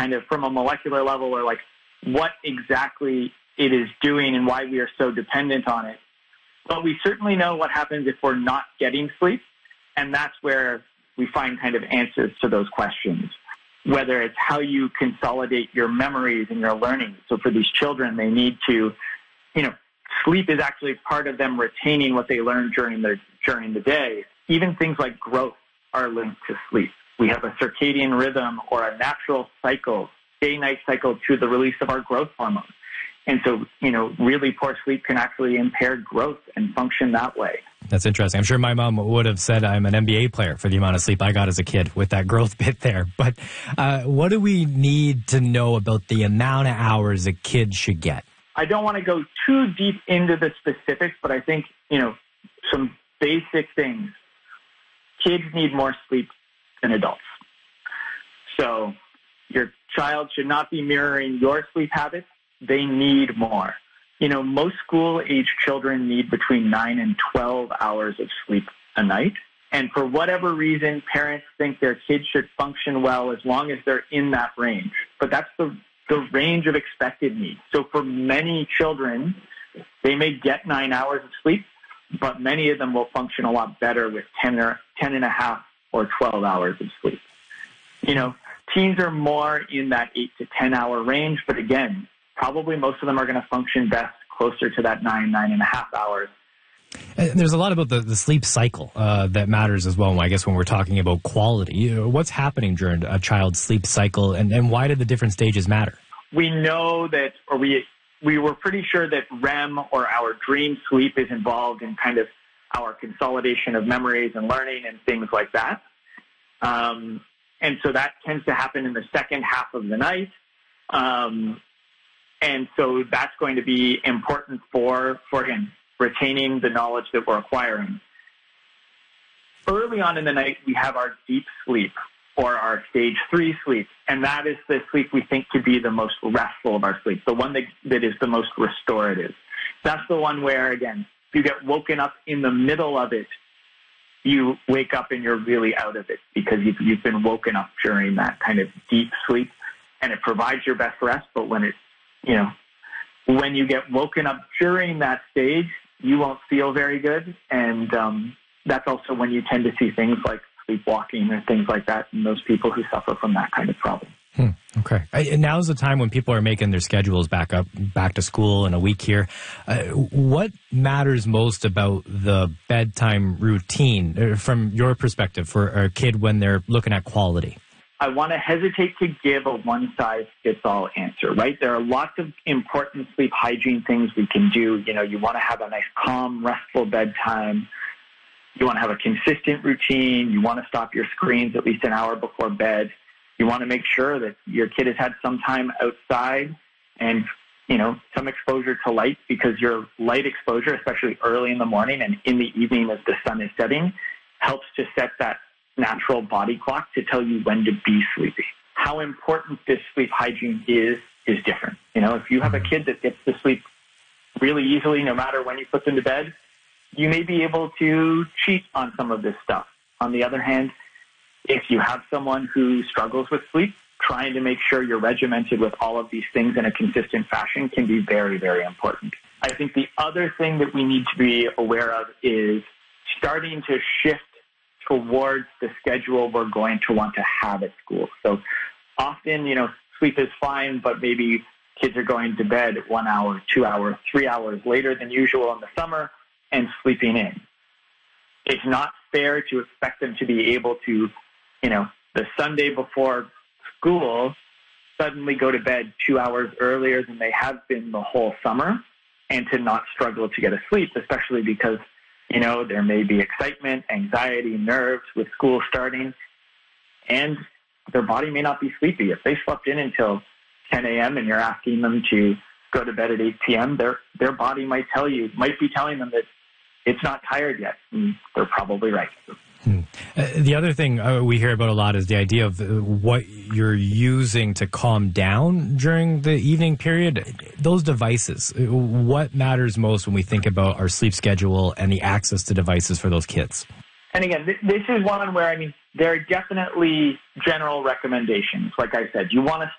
kind of from a molecular level or like what exactly it is doing and why we are so dependent on it. But we certainly know what happens if we're not getting sleep. And that's where we find kind of answers to those questions, whether it's how you consolidate your memories and your learning. So for these children, they need to, sleep is actually part of them retaining what they learned during the day. Even things like growth are linked to sleep. We have a circadian rhythm or a natural cycle, day-night cycle to the release of our growth hormone. And so, really poor sleep can actually impair growth and function that way. That's interesting. I'm sure my mom would have said I'm an NBA player for the amount of sleep I got as a kid with that growth bit there. But what do we need to know about the amount of hours a kid should get? I don't want to go too deep into the specifics, but I think, some basic things. Kids need more sleep than adults. So your child should not be mirroring your sleep habits. They need more. Most school-age children need between 9 and 12 hours of sleep a night. And for whatever reason, parents think their kids should function well as long as they're in that range. But that's the range of expected needs. So for many children, they may get 9 hours of sleep, but many of them will function a lot better with 10 and a half or 12 hours of sleep. Teens are more in that 8 to 10 hour range, but again, probably most of them are going to function best closer to that 9 and a half hours. And there's a lot about the sleep cycle that matters as well, I guess, when we're talking about quality. What's happening during a child's sleep cycle, and why do the different stages matter? We know that, or we were pretty sure that REM, or our dream sleep, is involved in kind of our consolidation of memories and learning and things like that. And so that tends to happen in the second half of the night. And so that's going to be important for again, retaining the knowledge that we're acquiring. Early on in the night, we have our deep sleep, or our stage 3 sleep, and that is the sleep we think to be the most restful of our sleep, the one that is the most restorative. That's the one where, again, you get woken up in the middle of it, you wake up and you're really out of it because you've been woken up during that kind of deep sleep, and it provides your best rest. But when when you get woken up during that stage, you won't feel very good, and that's also when you tend to see things like sleepwalking or things like that in those people who suffer from that kind of problem. Okay. And now's the time when people are making their schedules back to school in a week here. What matters most about the bedtime routine from your perspective for a kid when they're looking at quality? I want to hesitate to give a one-size-fits-all answer, right? There are lots of important sleep hygiene things we can do. You want to have a nice, calm, restful bedtime. You want to have a consistent routine. You want to stop your screens at least an hour before bed. You want to make sure that your kid has had some time outside and, some exposure to light, because your light exposure, especially early in the morning and in the evening as the sun is setting, helps to set that natural body clock to tell you when to be sleepy. How important this sleep hygiene is different. If you have a kid that gets to sleep really easily, no matter when you put them to bed, you may be able to cheat on some of this stuff. On the other hand, if you have someone who struggles with sleep, trying to make sure you're regimented with all of these things in a consistent fashion can be very, very important. I think the other thing that we need to be aware of is starting to shift towards the schedule we're going to want to have at school. So often, sleep is fine, but maybe kids are going to bed 1 hour, 2 hours, 3 hours later than usual in the summer and sleeping in. It's not fair to expect them to be able to, the Sunday before school, suddenly go to bed 2 hours earlier than they have been the whole summer and to not struggle to get asleep, especially because, there may be excitement, anxiety, nerves with school starting, and their body may not be sleepy. If they slept in until 10 a.m. and you're asking them to go to bed at 8 p.m., their body might be telling them that it's not tired yet. And they're probably right. The other thing we hear about a lot is the idea of what you're using to calm down during the evening period. Those devices, what matters most when we think about our sleep schedule and the access to devices for those kids? And again, this is one where, there are definitely general recommendations. Like I said, you want to